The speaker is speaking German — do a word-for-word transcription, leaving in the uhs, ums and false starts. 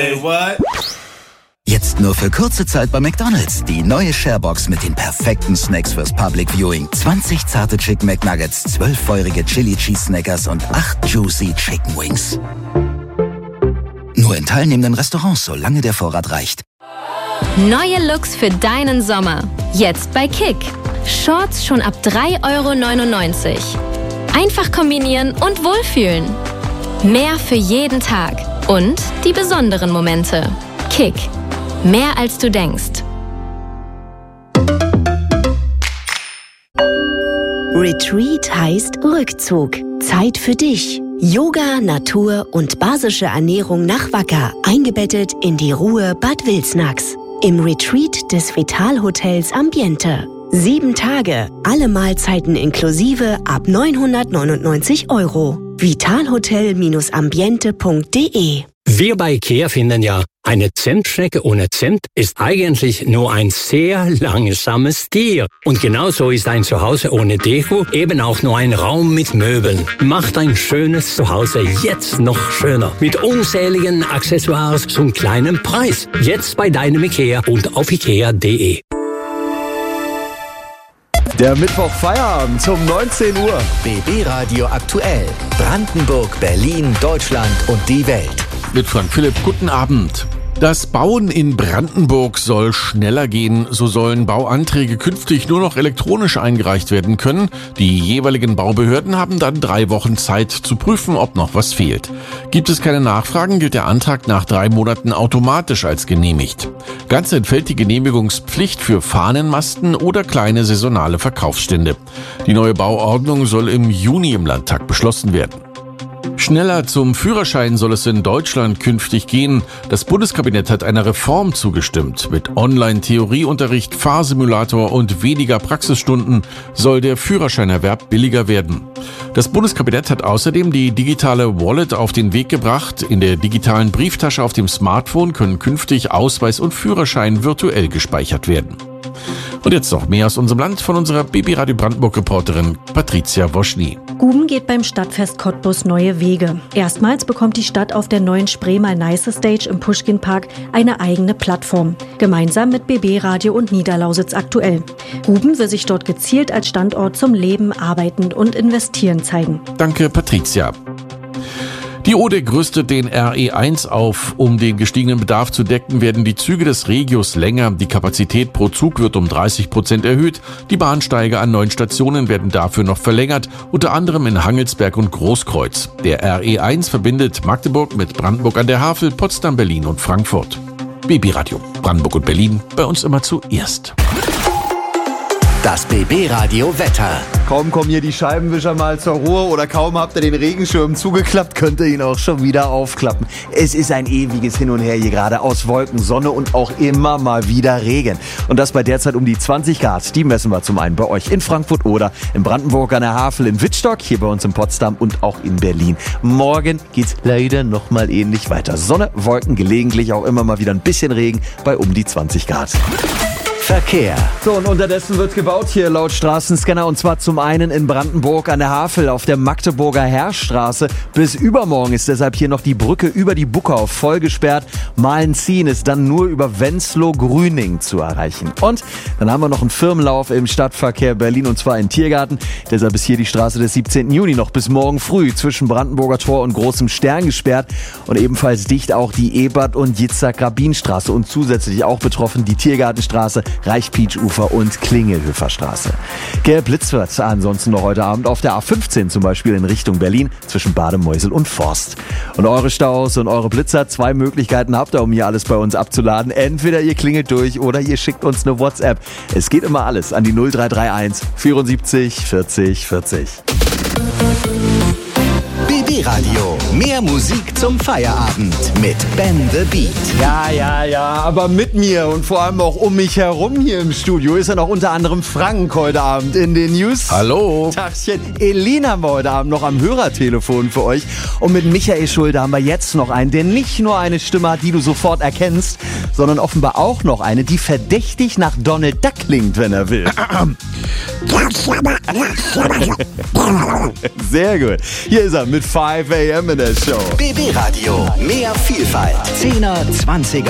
Hey, what? Jetzt nur für kurze Zeit bei McDonald's. Die neue Sharebox mit den perfekten Snacks fürs Public Viewing. zwanzig zarte Chicken McNuggets, zwölf feurige Chili Cheese Snackers und acht Juicy Chicken Wings. Nur in teilnehmenden Restaurants, solange der Vorrat reicht. Neue Looks für deinen Sommer. Jetzt bei Kick. Shorts schon ab drei Euro neunundneunzig. Einfach kombinieren und wohlfühlen. Mehr für jeden Tag. Und die besonderen Momente. Kick. Mehr als du denkst. Retreat heißt Rückzug. Zeit für dich. Yoga, Natur und basische Ernährung nach Wacker. Eingebettet in die Ruhe Bad Wilsnax. Im Retreat des Vital-Hotels Ambiente. Sieben Tage, alle Mahlzeiten inklusive ab neunhundertneunundneunzig Euro. vitalhotel Ambiente punkt de. Wir bei IKEA finden ja, eine Zentstrecke ohne Zent ist eigentlich nur ein sehr langsames Tier. Und genauso ist ein Zuhause ohne Deko eben auch nur ein Raum mit Möbeln. Macht ein schönes Zuhause jetzt noch schöner. Mit unzähligen Accessoires zum kleinen Preis. Jetzt bei deinem IKEA und auf ikea punkt de. Der Mittwoch-Feierabend um neunzehn Uhr. B B Radio aktuell. Brandenburg, Berlin, Deutschland und die Welt. Mit Frank Philipp, guten Abend. Das Bauen in Brandenburg soll schneller gehen. So sollen Bauanträge künftig nur noch elektronisch eingereicht werden können. Die jeweiligen Baubehörden haben dann drei Wochen Zeit zu prüfen, ob noch was fehlt. Gibt es keine Nachfragen, gilt der Antrag nach drei Monaten automatisch als genehmigt. Ganz entfällt die Genehmigungspflicht für Fahnenmasten oder kleine saisonale Verkaufsstände. Die neue Bauordnung soll im Juni im Landtag beschlossen werden. Schneller zum Führerschein soll es in Deutschland künftig gehen. Das Bundeskabinett hat einer Reform zugestimmt. Mit Online-Theorieunterricht, Fahrsimulator und weniger Praxisstunden soll der Führerscheinerwerb billiger werden. Das Bundeskabinett hat außerdem die digitale Wallet auf den Weg gebracht. In der digitalen Brieftasche auf dem Smartphone können künftig Ausweis und Führerschein virtuell gespeichert werden. Und jetzt noch mehr aus unserem Land von unserer B B Radio Brandenburg-Reporterin Patricia Woschny. Guben geht beim Stadtfest Cottbus neue Wege. Erstmals bekommt die Stadt auf der neuen Spreemal Nice Stage im Puschkinpark eine eigene Plattform. Gemeinsam mit B B Radio und Niederlausitz aktuell. Guben will sich dort gezielt als Standort zum Leben, Arbeiten und Investieren zeigen. Danke, Patricia. Die O D E rüstet den R E eins auf. Um den gestiegenen Bedarf zu decken, werden die Züge des Regios länger. Die Kapazität pro Zug wird um dreißig Prozent erhöht. Die Bahnsteige an neun Stationen werden dafür noch verlängert, unter anderem in Hangelsberg und Großkreuz. Der R E eins verbindet Magdeburg mit Brandenburg an der Havel, Potsdam, Berlin und Frankfurt. B B Radio, Brandenburg und Berlin, bei uns immer zuerst. Das B B Radio Wetter. Kaum kommen hier die Scheibenwischer mal zur Ruhe oder kaum habt ihr den Regenschirm zugeklappt, könnt ihr ihn auch schon wieder aufklappen. Es ist ein ewiges Hin und Her hier gerade aus Wolken, Sonne und auch immer mal wieder Regen. Und das bei derzeit um die zwanzig Grad. Die messen wir zum einen bei euch in Frankfurt oder in Brandenburg an der Havel, in Wittstock, hier bei uns in Potsdam und auch in Berlin. Morgen geht's leider nochmal ähnlich weiter. Sonne, Wolken, gelegentlich auch immer mal wieder ein bisschen Regen bei um die zwanzig Grad. Verkehr. So, und unterdessen wird gebaut hier laut Straßenscanner, und zwar zum einen in Brandenburg an der Havel auf der Magdeburger Heerstraße. Bis übermorgen ist deshalb hier noch die Brücke über die Buckau voll gesperrt. Mahlen-Ziehen ist dann nur über Wenzlow-Grüning zu erreichen. Und dann haben wir noch einen Firmenlauf im Stadtverkehr Berlin, und zwar in Tiergarten. Deshalb ist hier die Straße des siebzehnten Juni noch bis morgen früh zwischen Brandenburger Tor und Großem Stern gesperrt. Und ebenfalls dicht auch die Ebert- und Jitzak-Rabin-Straße. Und zusätzlich auch betroffen die Tiergartenstraße, Reichpietsch-Ufer und Klingelhöfer-Straße. Gelb Blitz wird ansonsten noch heute Abend auf der A fünfzehn zum Beispiel in Richtung Berlin zwischen Bademeusel und Forst. Und eure Staus und eure Blitzer, zwei Möglichkeiten habt ihr, um hier alles bei uns abzuladen. Entweder ihr klingelt durch oder ihr schickt uns eine WhatsApp. Es geht immer alles an die null drei drei eins vierundsiebzig vierzig vierzig. B B Radio. Mehr Musik zum Feierabend mit Ben the Beat. Ja, ja, ja, aber mit mir und vor allem auch um mich herum hier im Studio ist ja noch unter anderem Frank heute Abend in den News. Hallo. Tagchen. Elina haben wir heute Abend noch am Hörertelefon für euch. Und mit Michael Schulde haben wir jetzt noch einen, der nicht nur eine Stimme hat, die du sofort erkennst, sondern offenbar auch noch eine, die verdächtig nach Donald Duck klingt, wenn er will. Sehr gut. Hier ist er mit five a m in der Show. B B Radio. Mehr Vielfalt. zehner, zwanziger